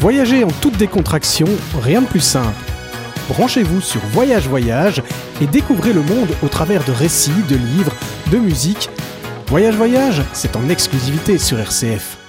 Voyager en toute décontraction, rien de plus simple. Branchez-vous sur Voyage Voyage et découvrez le monde au travers de récits, de livres, de musique. Voyage Voyage, c'est en exclusivité sur RCF.